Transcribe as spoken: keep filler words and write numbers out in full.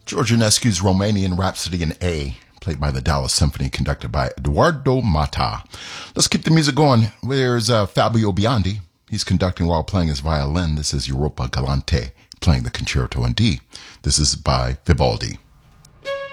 George Enescu's Romanian Rhapsody in A, played by the Dallas Symphony, conducted by Eduardo Mata. Let's keep the music going. There's uh, Fabio Biondi. He's conducting while playing his violin. This is Europa Galante, playing the Concerto in D. This is by Vivaldi.